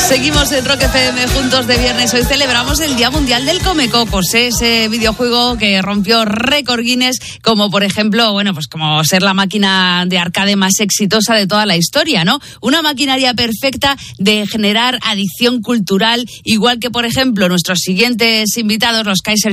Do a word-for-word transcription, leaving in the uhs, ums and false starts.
Seguimos en Rock F M juntos de viernes. Hoy celebramos el Día Mundial del Comecocos, ¿eh? Ese videojuego que rompió récord Guinness, como por ejemplo, bueno, pues como ser la máquina de arcade más exitosa de toda la historia, ¿no? Una maquinaria perfecta de generar adicción cultural, igual que por ejemplo nuestros siguientes invitados, los Kaiser